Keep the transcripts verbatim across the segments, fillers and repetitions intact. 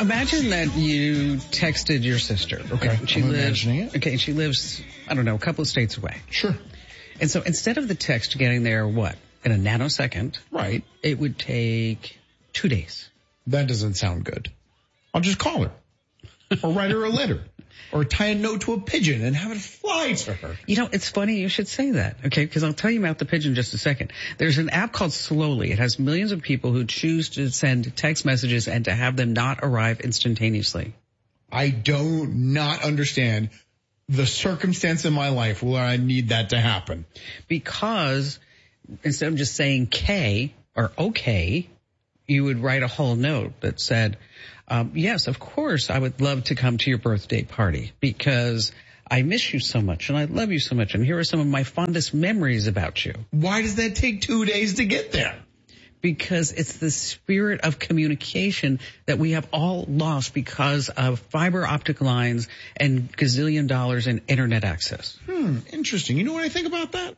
imagine that you texted your sister. Okay, she I'm lives. imagining it. Okay, she lives. I don't know, a couple of states away. Sure. And so instead of the text getting there, what, in a nanosecond? Right. It would take two days. That doesn't sound good. I'll just call her. Or write her a letter. Or tie a note to a pigeon and have it fly to her. You know, it's funny you should say that, okay? Because I'll tell you about the pigeon in just a second. There's an app called Slowly. It has millions of people who choose to send text messages and to have them not arrive instantaneously. I do not understand the circumstance in my life where I need that to happen. Because instead of just saying K or okay, you would write a whole note that said, um, yes, of course, I would love to come to your birthday party because I miss you so much and I love you so much. And here are some of my fondest memories about you. Why does that take two days to get there? Because it's the spirit of communication that we have all lost because of fiber optic lines and gazillion dollars in internet access. Hmm, interesting. You know what I think about that?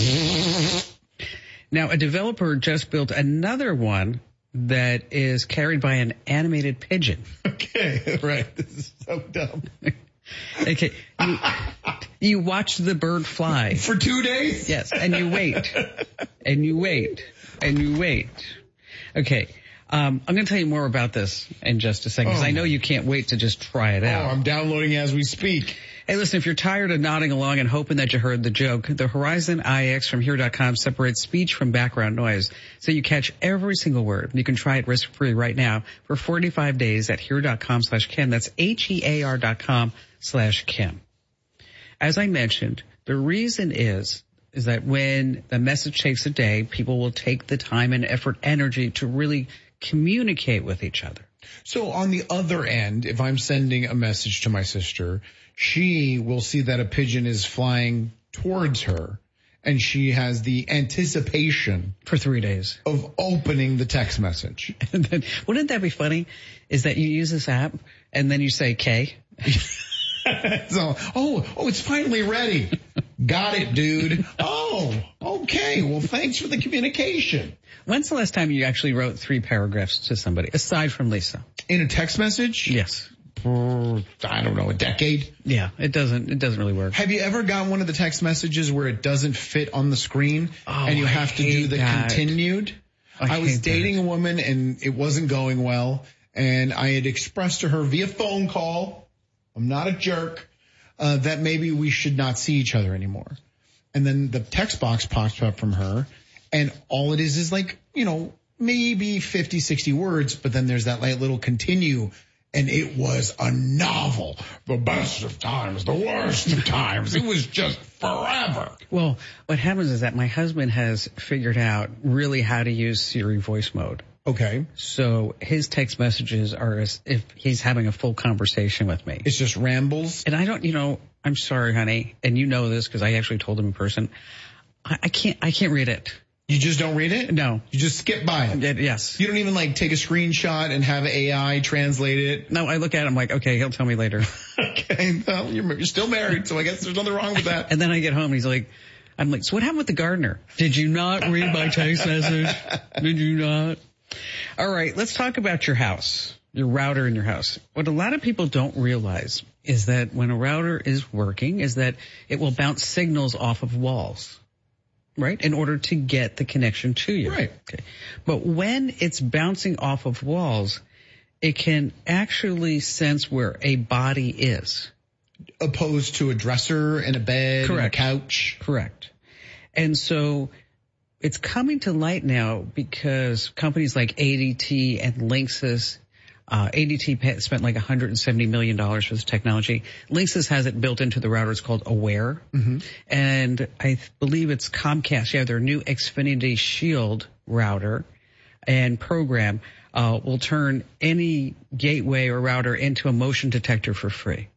Now, a developer just built another one that is carried by an animated pigeon. Okay, right. This is so dumb. Okay, you, you watch the bird fly. For two days? Yes, and you wait, and you wait, and you wait. Okay, um, I'm going to tell you more about this in just a second, because oh. I know you can't wait to just try it out. Oh, I'm downloading as we speak. Hey, listen, if you're tired of nodding along and hoping that you heard the joke, the Horizon I X from here dot com separates speech from background noise, so you catch every single word. You can try it risk-free right now for forty-five days at here dot com slash Kim. That's H E A R dot com slash Kim. As I mentioned, the reason is, is that when the message takes a day, people will take the time and effort, energy to really communicate with each other. So on the other end, if I'm sending a message to my sister, she will see that a pigeon is flying towards her, and she has the anticipation for three days of opening the text message. And then, wouldn't that be funny? Is that you use this app and then you say K? So, oh, oh, it's finally ready. Got it, dude. Oh, okay. Well, thanks for the communication. When's the last time you actually wrote three paragraphs to somebody, aside from Lisa? In a text message? Yes. I don't know, a decade? Yeah, it doesn't, it doesn't really work. Have you ever gotten one of the text messages where it doesn't fit on the screen oh, and you have I to do the that. continued? I, I was dating that. a woman and it wasn't going well, and I had expressed to her via phone call, I'm not a jerk, uh, that maybe we should not see each other anymore. And then the text box pops up from her, and all it is is like, you know, maybe fifty, sixty words, but then there's that like little continue. And it was a novel. The best of times, the worst of times. It was just forever. Well, what happens is that my husband has figured out really how to use Siri voice mode. Okay. So his text messages are as if he's having a full conversation with me. It's just rambles. And I don't, you know, I'm sorry, honey. And you know this because I actually told him in person. I, I can't, I can't read it. You just don't read it? No. You just skip by it? it yes. You don't even like take a screenshot and have A I translate it? No, I look at it, I'm like, okay, he'll tell me later. Okay, well, you're, you're still married, so I guess there's nothing wrong with that. And then I get home and he's like, I'm like, so what happened with the gardener? Did you not read my text message? Did you not? All right, let's talk about your house, your router in your house. What a lot of people don't realize is that when a router is working is that it will bounce signals off of walls. Right? In order to get the connection to you. Right. Okay. But when it's bouncing off of walls, it can actually sense where a body is. Opposed to a dresser and a bed Correct. and a couch. Correct. And so it's coming to light now because companies like A D T and Linksys, Uh, A D T spent like one hundred seventy million dollars for this technology. Linksys has it built into the router. It's called Aware. Mm-hmm. And I believe it's Comcast. Yeah, their new Xfinity Shield router and program uh, will turn any gateway or router into a motion detector for free.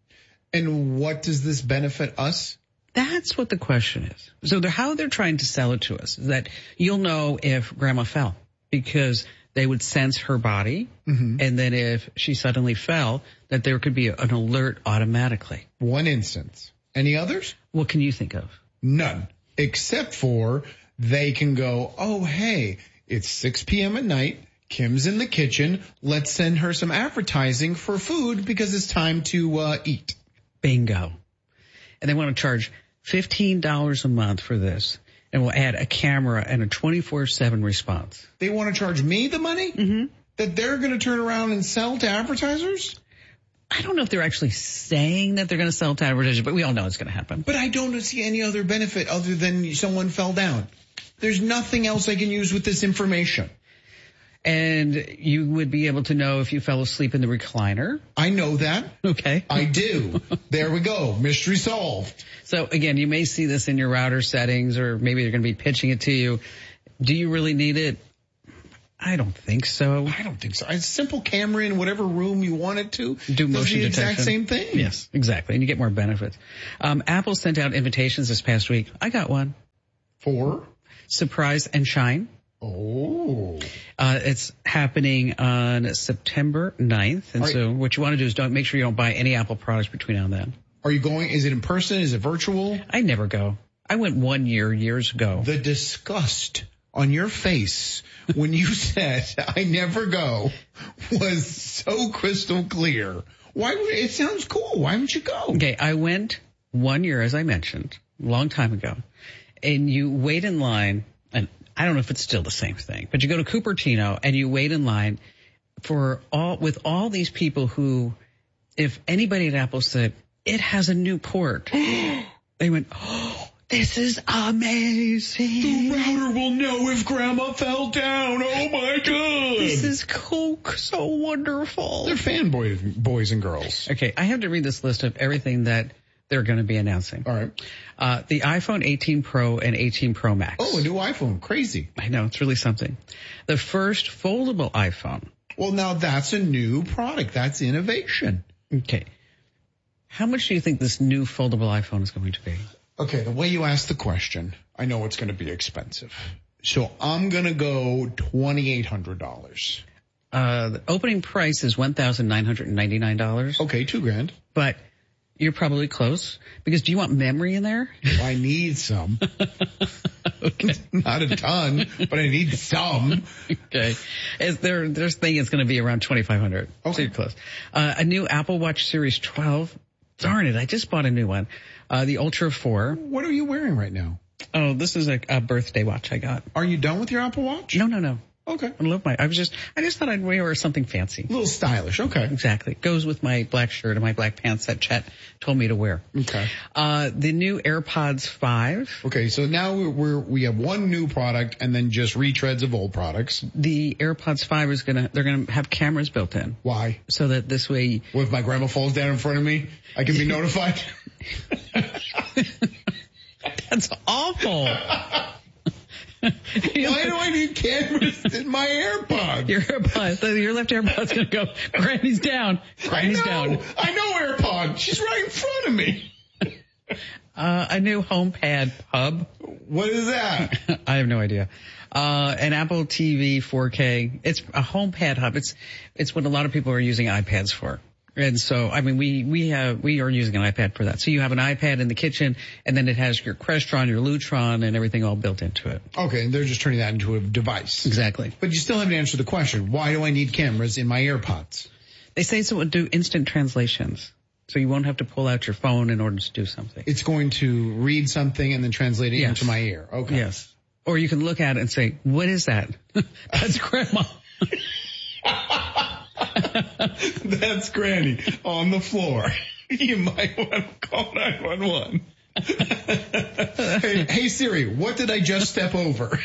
And what does this benefit us? That's what the question is. So they're, how they're trying to sell it to us is that you'll know if grandma fell because they would sense her body, mm-hmm. and then if she suddenly fell, that there could be an alert automatically. One instance. Any others? What can you think of? None. Except for they can go, oh, hey, it's six p.m. at night. Kim's in the kitchen. Let's send her some advertising for food because it's time to uh, eat. Bingo. And they want to charge fifteen dollars a month for this. And we'll add a camera and a twenty-four seven response. They want to charge me the money mm-hmm. that they're going to turn around and sell to advertisers? I don't know if they're actually saying that they're going to sell to advertisers, but we all know it's going to happen. But I don't see any other benefit other than someone fell down. There's nothing else I can use with this information. And you would be able to know if you fell asleep in the recliner. I know that. Okay. I do. There we go. Mystery solved. So again, you may see this in your router settings, or maybe they're going to be pitching it to you. Do you really need it? I don't think so. I don't think so. A simple camera in whatever room you want it to. Do motion the detection. Exact same thing. Yes, exactly. And you get more benefits. Um, Apple sent out invitations this past week. I got one. For? Surprise and Shine. Oh. Uh, it's happening on September ninth. And right. so what you want to do is don't make sure you don't buy any Apple products between now and then. Are you going? Is it in person? Is it virtual? I never go. I went one year, years ago. The disgust on your face when you said, I never go, was so crystal clear. Why would it sounds cool. Why would you go? Okay. I went one year, as I mentioned, a long time ago, and you wait in line, and I don't know if it's still the same thing, but you go to Cupertino and you wait in line for all, with all these people who, if anybody at Apple said, it has a new port, they went, oh, this is amazing. The router will know if grandma fell down. Oh my God. This is cool, so wonderful. They're fanboys, boys and girls. Okay. I have to read this list of everything that they're going to be announcing. All right. Uh, the iPhone eighteen Pro and eighteen Pro Max. Oh, a new iPhone. Crazy. I know. It's really something. The first foldable iPhone. Well, now that's a new product. That's innovation. Okay. How much do you think this new foldable iPhone is going to be? Okay. The way you asked the question, I know it's going to be expensive. So I'm going to go twenty-eight hundred dollars. Uh, the opening price is one thousand nine hundred ninety-nine dollars. Okay. Two grand. But you're probably close, because do you want memory in there? I need some. Okay. Not a ton, but I need some. Okay. Is there, there's thing it's going to be around twenty-five hundred dollars. Okay. So you're close. Uh, a new Apple Watch Series twelve. Darn it. I just bought a new one. Uh, the Ultra four. What are you wearing right now? Oh, this is a, a birthday watch I got. Are you done with your Apple Watch? No, no, no. Okay. I love my, I was just, I just thought I'd wear something fancy. A little stylish. Okay. Exactly. Goes with my black shirt and my black pants that Chet told me to wear. Okay. Uh, the new AirPods five. Okay. So now we're, we're, we have one new product and then just retreads of old products. The AirPods five is gonna, they're gonna have cameras built in. Why? So that this way. What if my grandma falls down in front of me? I can be notified? That's awful. Why do I need cameras in my AirPods? Your AirPods, your left AirPod's gonna go, Granny's down. Granny's I know, down. I know AirPod. She's right in front of me. Uh, a new HomePad hub. What is that? I have no idea. Uh, an Apple T V four K. It's a HomePad hub. It's, it's what a lot of people are using iPads for. And so, I mean, we, we have, we are using an iPad for that. So you have an iPad in the kitchen, and then it has your Crestron, your Lutron, and everything all built into it. Okay, and they're just turning that into a device. Exactly. But you still haven't answered the question. Why do I need cameras in my AirPods? They say so it would do instant translations. So you won't have to pull out your phone in order to do something. It's going to read something and then translate it Yes. into my ear. Okay. Yes. Or you can look at it and say, what is that? That's Grandma. That's Granny on the floor. You might want to call nine one one. Hey, hey Siri, what did I just step over?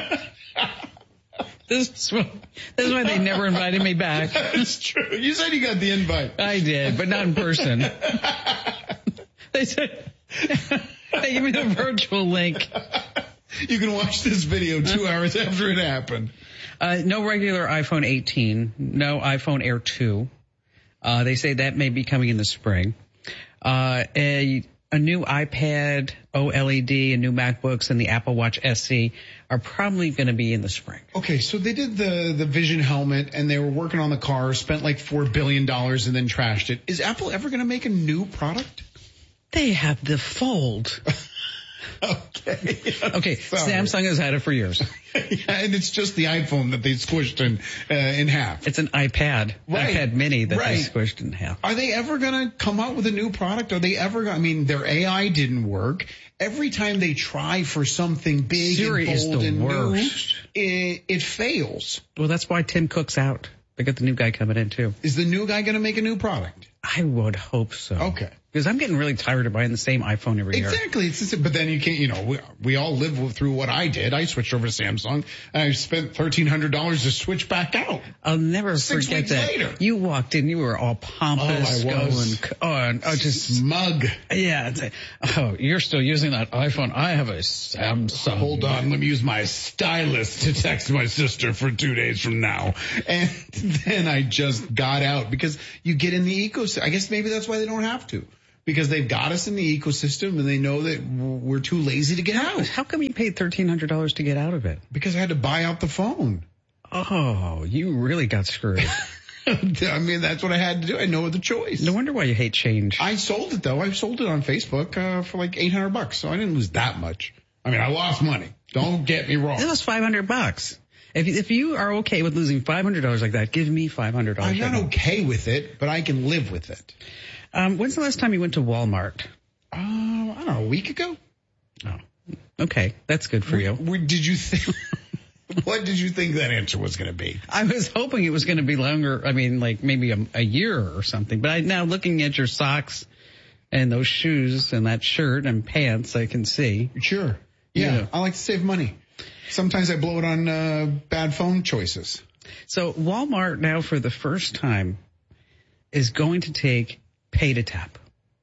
This is, why, this is why they never invited me back. That's true. You said you got the invite. I did, but not in person. They said, they gave me the virtual link. You can watch this video two hours after it happened. Uh, no regular iPhone eighteen, no iPhone Air two. Uh, they say that may be coming in the spring. Uh, a, a new iPad OLED, a new MacBooks, and the Apple Watch S E are probably going to be in the spring. Okay, so they did the, the Vision helmet and they were working on the car, spent like four billion dollars and then trashed it. Is Apple ever going to make a new product? They have the Fold. Okay. Okay, Sorry. Samsung has had it for years. Yeah, and it's just the iPhone that they squished in uh, in half. It's an iPad, Right. iPad mini that Right. they squished in half. Are they ever going to come out with a new product? Are they ever going to, I mean, their A I didn't work. Every time they try for something big Siri and is bold the and worst. new, it, it fails. Well, that's why Tim Cook's out. They got the new guy coming in too. Is the new guy going to make a new product? I would hope so. Okay. Because I'm getting really tired of buying the same iPhone every year. Exactly. It's just, but then you can't, you know, we, we all live through what I did. I switched over to Samsung and I spent thirteen hundred dollars to switch back out. I'll never Six forget weeks that. later. You walked in, you were all pompous. Oh, I was. Going, oh, and, oh, just Smug. yeah. It's like, oh, you're still using that iPhone. I have a Samsung. Hold on, let me use my stylus to text my sister for two days from now. And then I just got out because you get in the ecosystem. I guess maybe that's why they don't have to. Because they've got us in the ecosystem and they know that we're too lazy to get out. How come you paid thirteen hundred dollars to get out of it? Because I had to buy out the phone. Oh, you really got screwed. I mean, that's what I had to do. I had no other choice. No wonder why you hate change. I sold it though. I sold it on Facebook uh, for like eight hundred bucks. So I didn't lose that much. I mean, I lost money. Don't get me wrong. It was five hundred bucks. If if you are okay with losing five hundred dollars like that, give me five hundred dollars. I'm not okay with it, but I can live with it. Um, when's the last time you went to Walmart? Uh, I don't know, a week ago? Oh, okay. That's good for you. We, did you think, what did you think that answer was going to be? I was hoping it was going to be longer. I mean, like maybe a, a year or something. But I now looking at your socks and those shoes and that shirt and pants, I can see. Sure. Yeah. Yeah. I like to save money. Sometimes I blow it on uh, bad phone choices. So Walmart now for the first time is going to take pay to tap.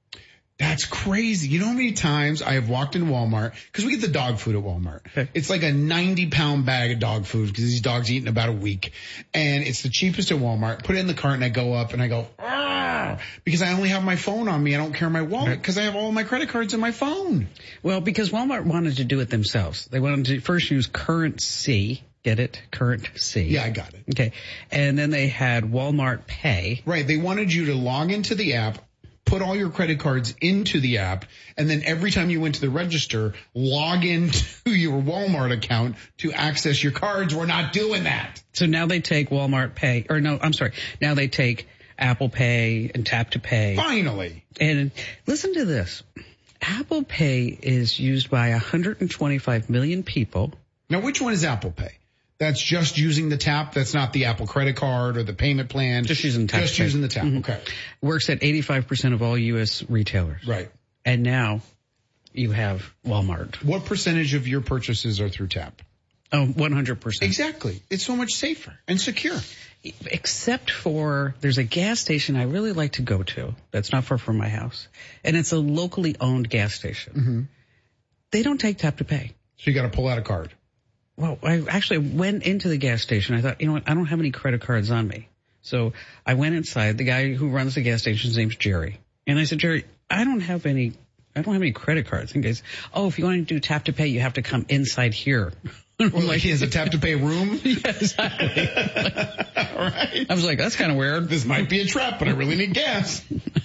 That's crazy. You know how many times I have walked in Walmart, because we get the dog food at Walmart. Okay. It's like a ninety pound bag of dog food because these dogs eat in about a week. And it's the cheapest at Walmart. Put it in the cart and I go up and I go, ah, because I only have my phone on me. I don't carry my wallet because I have all my credit cards in my phone. Well, because Walmart wanted to do it themselves. They wanted to first use Currency. Get it? Currency. Yeah, I got it. Okay. And then they had Walmart Pay. Right. They wanted you to log into the app, put all your credit cards into the app, and then every time you went to the register, log into your Walmart account to access your cards. We're not doing that. So now they take Walmart Pay, or no, I'm sorry. Now they take Apple Pay and Tap to Pay. Finally. And listen to this. Apple Pay is used by one hundred twenty-five million people. Now, which one is Apple Pay? That's just using the tap. That's not the Apple credit card or the payment plan. Just using tap. Just pay. using the tap. Mm-hmm. Okay. Works at eighty-five percent of all U S retailers. Right. And now you have Walmart. What percentage of your purchases are through tap? Oh, one hundred percent. Exactly. It's so much safer and secure. Except for there's a gas station I really like to go to that's not far from my house. And it's a locally owned gas station. Mm-hmm. They don't take tap to pay. So you got to pull out a card. Well, I actually went into the gas station. I thought, you know what? I don't have any credit cards on me. So I went inside. The guy who runs the gas station, his name's Jerry. And I said, Jerry, I don't have any, I don't have any credit cards. And he goes, oh, if you want to do tap to pay, you have to come inside here. Well, like he has a tap to pay room? Yeah, exactly. All right. I was like, that's kind of weird. This might be a trap, but I really need gas.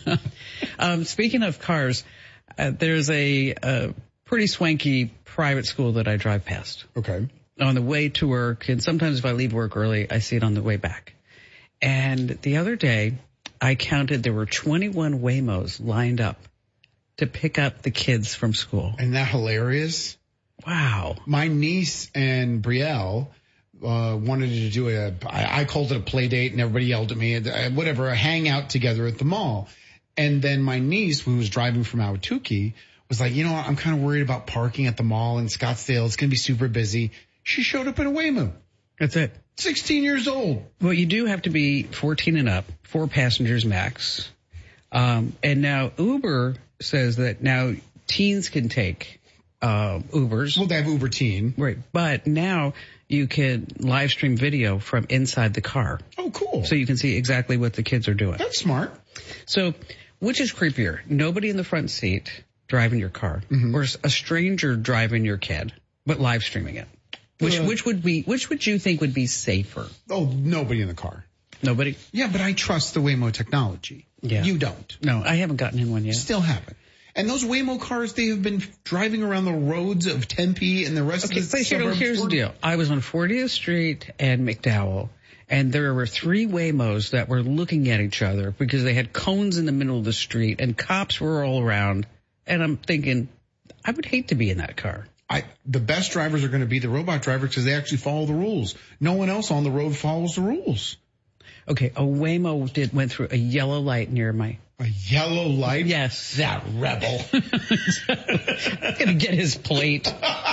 um, speaking of cars, uh, there's a, a pretty swanky private school that I drive past. Okay. On the way to work, and sometimes if I leave work early, I see it on the way back. And the other day, I counted there were twenty-one Waymos lined up to pick up the kids from school. Isn't that hilarious? Wow. My niece and Brielle uh, wanted to do a, I, I called it a play date and everybody yelled at me, uh, whatever, a hangout together at the mall. And then my niece, who was driving from Ahwatukee, was like, you know what, I'm kind of worried about parking at the mall in Scottsdale. It's going to be super busy. She showed up in a Waymo. That's it. sixteen years old. Well, you do have to be fourteen and up, four passengers max. Um, and now Uber says that now teens can take uh, Ubers. Well, they have Uber Teen. Right. But now you can live stream video from inside the car. Oh, cool. So you can see exactly what the kids are doing. That's smart. So which is creepier? Nobody in the front seat driving your car, mm-hmm. or a stranger driving your kid, but live streaming it? Which, uh, which would be, which would you think would be safer? Oh, nobody in the car. Nobody? Yeah, but I trust the Waymo technology. Yeah. You don't. No, I haven't gotten in one yet. Still haven't. And those Waymo cars, they have been driving around the roads of Tempe and the rest okay, of the but here, suburbs. Here's the deal. I was on fortieth Street and McDowell, and there were three Waymos that were looking at each other because they had cones in the middle of the street, and cops were all around. And I'm thinking, I would hate to be in that car. I, the best drivers are going to be the robot drivers because they actually follow the rules. No one else on the road follows the rules. Okay, a Waymo did went through a yellow light near my... A yellow light? Yes. That rebel. I'm going to get his plate.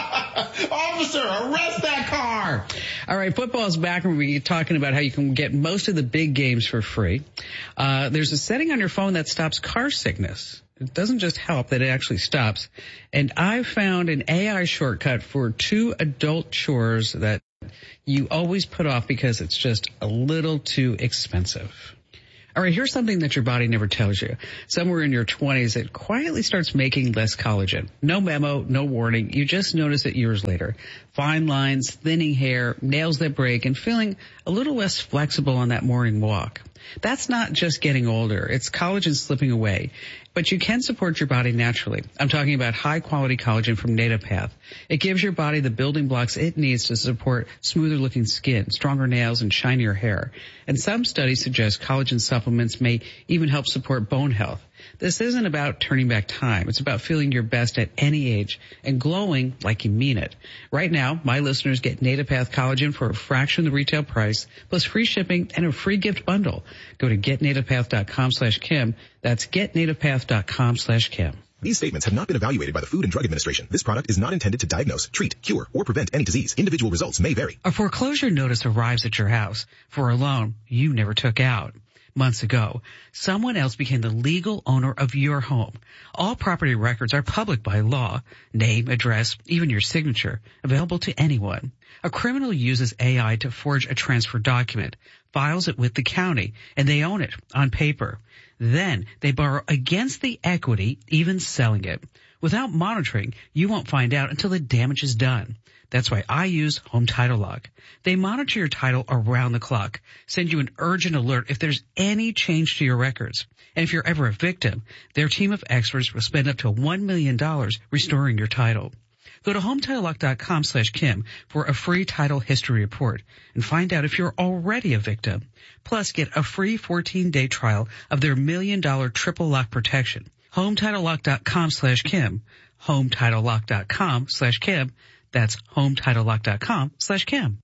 Officer, arrest that car! All right, football's back, and we're talking about how you can get most of the big games for free. Uh, there's a setting on your phone that stops car sickness. It doesn't just help, that it actually stops. And I found an A I shortcut for two adult chores that you always put off because it's just a little too expensive. All right, here's something that your body never tells you. Somewhere in your twenties, it quietly starts making less collagen. No memo, no warning. You just notice it years later. Fine lines, thinning hair, nails that break, and feeling a little less flexible on that morning walk. That's not just getting older. It's collagen slipping away. But you can support your body naturally. I'm talking about high-quality collagen from NativePath. It gives your body the building blocks it needs to support smoother-looking skin, stronger nails, and shinier hair. And some studies suggest collagen supplements may even help support bone health. This isn't about turning back time. It's about feeling your best at any age and glowing like you mean it. Right now, my listeners get NativePath collagen for a fraction of the retail price, plus free shipping and a free gift bundle. Go to getnativepath.com slash Kim. That's getnativepath.com slash Kim. These statements have not been evaluated by the Food and Drug Administration. This product is not intended to diagnose, treat, cure, or prevent any disease. Individual results may vary. A foreclosure notice arrives at your house for a loan you never took out. Months ago, someone else became the legal owner of your home. All property records are public by law. Name, address, even your signature, available to anyone. A criminal uses A I to forge a transfer document, files it with the county, and they own it on paper. Then they borrow against the equity, even selling it. Without monitoring, you won't find out until the damage is done. That's why I use Home Title Lock. They monitor your title around the clock, send you an urgent alert if there's any change to your records. And if you're ever a victim, their team of experts will spend up to one million dollars restoring your title. Go to HometitleLock.com slash Kim for a free title history report and find out if you're already a victim. Plus, get a free fourteen-day trial of their million-dollar triple lock protection. HometitleLock.com slash Kim. HometitleLock.com slash Kim. That's HometitleLock.com slash Kim.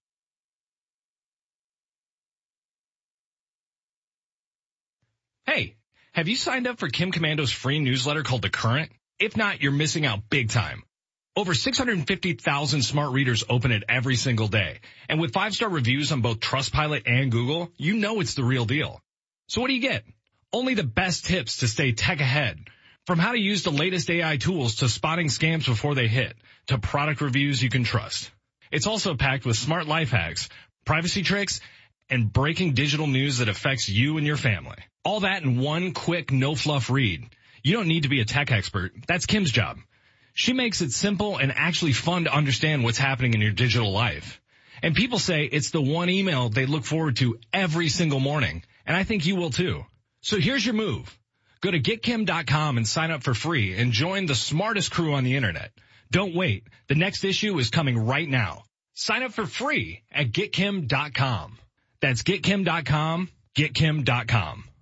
Hey, have you signed up for Kim Commando's free newsletter called The Current? If not, you're missing out big time. Over six hundred fifty thousand smart readers open it every single day. And with five-star reviews on both Trustpilot and Google, you know it's the real deal. So what do you get? Only the best tips to stay tech ahead. From how to use the latest A I tools to spotting scams before they hit, to product reviews you can trust. It's also packed with smart life hacks, privacy tricks, and breaking digital news that affects you and your family. All that in one quick, no-fluff read. You don't need to be a tech expert. That's Kim's job. She makes it simple and actually fun to understand what's happening in your digital life. And people say it's the one email they look forward to every single morning. And I think you will too. So here's your move. Go to get kim dot com and sign up for free and join the smartest crew on the internet. Don't wait. The next issue is coming right now. Sign up for free at get kim dot com. That's get kim dot com, get kim dot com.